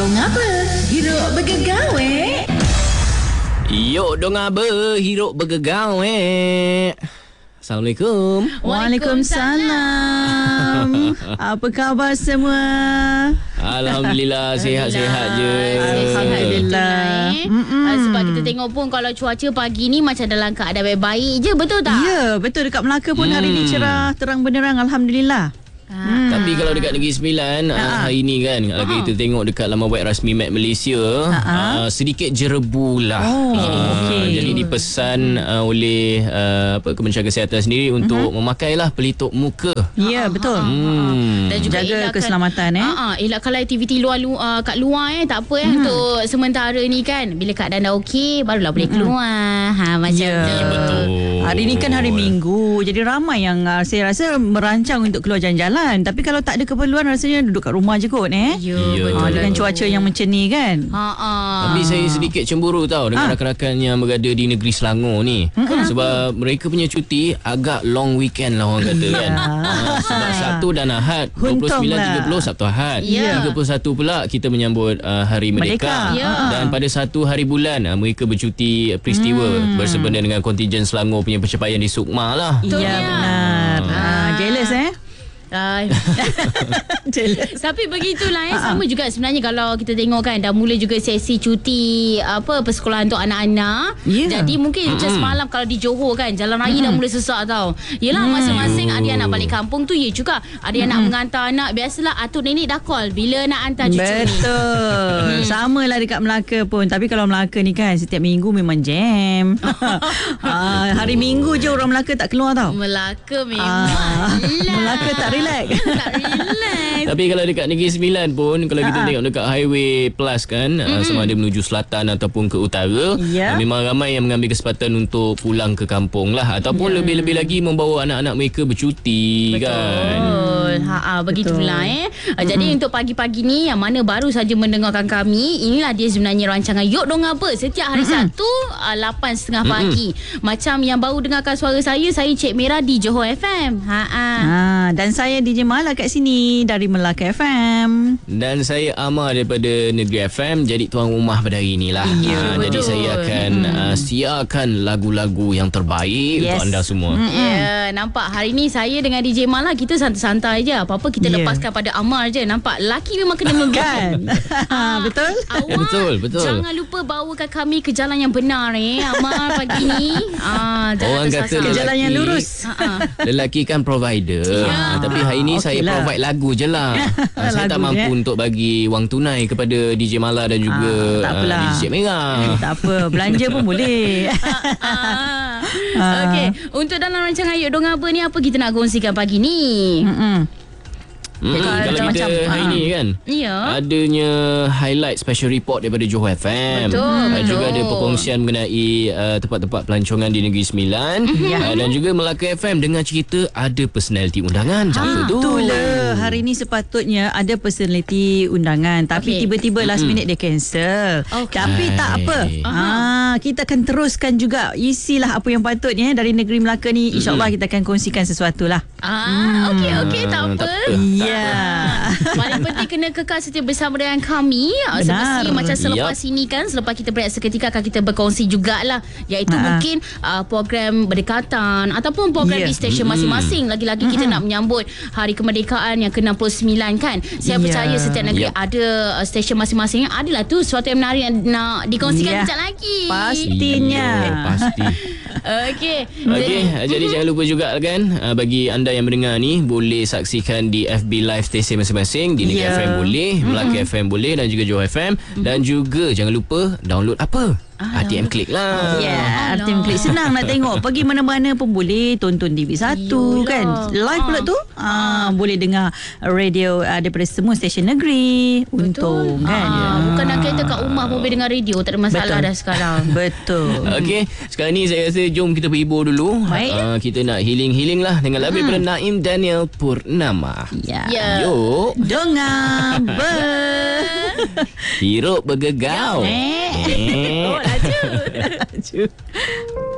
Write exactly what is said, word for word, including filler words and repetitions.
dong apa? Hiruk bergegawe. Yuk dong apa? Hiruk bergegawe. Assalamualaikum. Waalaikumsalam. Apa khabar semua? Alhamdulillah, sihat-sihat je. Alhamdulillah. Uh, sebab kita tengok pun kalau cuaca pagi ni macam dalam keadaan baik-baik je, betul tak? Ya, betul. Dekat Melaka pun hmm. hari ni cerah, terang benderang. Alhamdulillah. Hmm. Tapi kalau dekat Negeri Sembilan uh, hari ni kan, kalau uh-huh. kita tengok dekat laman web rasmi Met Malaysia, uh-huh. uh, sedikit jerebu lah. Oh, uh, okay. Jadi dipesan uh, oleh uh, apa Kementerian Kesihatan sendiri uh-huh. untuk memakailah pelitup muka. Ya, betul. Hmm. Dan juga jaga elakkan, keselamatan eh. Uh, elakkanlah aktiviti luar uh, kat luar eh, tak apa eh hmm. untuk sementara ni kan. Bila keadaan dah okey, barulah boleh keluar. Ha macam yeah. tu. Ya, betul. Hari ni kan hari Minggu. Jadi ramai yang uh, saya rasa merancang untuk keluar jalan-jalan. Tapi kalau tak ada keperluan, rasanya duduk kat rumah je kot eh. Ya, ya. betul. Ha, dengan cuaca yang macam ni kan. Ha ah. Tapi saya sedikit cemburu tau dengan ha. rakan-rakan yang berada di negeri Selangor ni. Hmm. Sebab mereka punya cuti agak long weekend lah orang kata kan. Ha, sebab Sabtu dan Ahad dua puluh sembilan tiga puluh Sabtu Ahad. Ya. tiga puluh satu pula kita menyambut uh, Hari Merdeka. Merdeka. Ya. Dan pada satu hari bulan uh, mereka bercuti peristiwa hmm. bersempena dengan kontijen Selangor punya pencapaian di Sukma lah. Ya, benar. Ha, jealous eh. Uh, Tapi begitulah eh. Sama juga sebenarnya kalau kita tengok kan, dah mula juga sesi cuti apa persekolahan untuk anak-anak. Yeah. Jadi mungkin macam mm-hmm. semalam kalau di Johor kan, jalan raya mm-hmm. dah mula sesak tau. Yelah, mm. masing-masing ada yang nak balik kampung tu, ya juga ada yang mm-hmm. nak mengantar anak. Biasalah atuk nenek dah call bila nak hantar cucu Betul. ni. Betul. Sama lah dekat Melaka pun. Tapi kalau Melaka ni kan setiap minggu memang jam. ha, hari Minggu je orang Melaka tak keluar tau. Melaka memang ah, Melaka tak relax. tak relax. Tapi kalau dekat Negeri Sembilan pun, kalau kita Ha-ha. tengok dekat Highway Plus kan, mm-hmm. uh, sama ada menuju selatan ataupun ke utara, yeah. uh, memang ramai yang mengambil kesempatan untuk pulang ke kampung lah, ataupun yeah. lebih-lebih lagi membawa anak-anak mereka bercuti. Betul. Kan. Ha ah, begitulah eh. Mm-hmm. Jadi untuk pagi-pagi ni yang mana baru saja mendengarkan kami, inilah dia sebenarnya rancangan Yok Dong Apa setiap hari mm-hmm. Sabtu uh, lapan tiga puluh pagi. Mm-hmm. Macam yang baru dengarkan suara saya, saya Cik Mira di Johor F M. Ha ah. Ha, dan saya D J Mala kat sini dari Melaka F M. Dan saya Amar daripada Negeri F M, jadi tuan rumah pada hari inilah. Ya, uh, jadi saya akan hmm. uh, siarkan lagu-lagu yang terbaik yes. untuk anda semua. Ya, yeah, nampak hari ni saya dengan D J Mala kita santai-santai je. Apa-apa kita yeah. lepaskan pada Amar je. Nampak lelaki memang kena memberikan. ha, betul? Awak betul, betul. jangan lupa bawakan kami ke jalan yang benar eh Amar pagi ni. Ah, orang kata ke jalan yang lurus. Lelaki kan provider. Ya. Tapi hari ni okay saya lah. provide lagu je lah. uh, saya tak mampu eh? untuk bagi wang tunai kepada D J Mala dan juga ah, uh, D J Cik Merah. Eh, tak apa, belanja pun boleh. ah. Okey, untuk dalam rancangan Yok Dong Apa ni, apa kita nak kongsikan pagi ni? Hmm. Hmm, kalau kita hari ni kan ya. adanya highlight special report daripada Johor F M. Betul, uh, betul. Juga ada perkongsian mengenai uh, tempat-tempat pelancongan di Negeri Sembilan. Ya. uh, Dan juga Melaka F M dengan cerita ada personaliti undangan. Macam ha, tu. Betul lah. Hari ni sepatutnya ada personaliti undangan, tapi okay. tiba-tiba last minute dia cancel. Okay. Tapi tak apa. Ha, kita akan teruskan juga. Isilah apa yang patutnya dari negeri Melaka ni. InsyaAllah kita akan kongsikan sesuatu lah. Ah, okey okey tak apa. Tak apa. Ya. Yeah. Paling penting kena kekal setia bersama dengan kami. Seperti macam selepas yep. ini kan, selepas kita berehat seketika akan kita berkongsi jugalah, iaitu uh-huh. mungkin uh, program berdekatan ataupun program yeah. di stesen mm-hmm. masing-masing. Lagi-lagi mm-hmm. kita nak menyambut Hari Kemerdekaan yang ke enam puluh sembilan kan. Saya yeah. percaya setiap negeri yep. ada uh, stesen masing-masing. Adalah tu sesuatu yang menarik yang nak dikongsikan yeah. kejap lagi. Pastinya. Yeah, pasti. Okey. Okey, jadi jangan lupa juga kan, uh, bagi anda yang mendengar ni boleh saksikan di F B live stesen masing-masing. Di Negeri yeah. F M boleh, Melaka mm-hmm. F M boleh, dan juga Johor F M. Mm-hmm. Dan juga jangan lupa download apa? R T M Click lah. Ya, yeah, R T M Click senang nak tengok. Pergi mana-mana pun boleh. Tonton T V satu kan. Live pula tu ah, boleh dengar radio ah, daripada semua stesen negeri. Untung betul. kan. Ah, bukan nak kereta kat rumah pun boleh dengar radio. Tak ada masalah betul. dah sekarang. Betul. Okey, sekarang ni saya rasa jom kita berhibur dulu. Uh, kita nak healing-healing lah dengan lagu hmm. daripada Naim Daniel Purnama. Ya. Yeah. Yuk Dong Apa. Hirup bergegau. Eh. Oh, laju. Laju.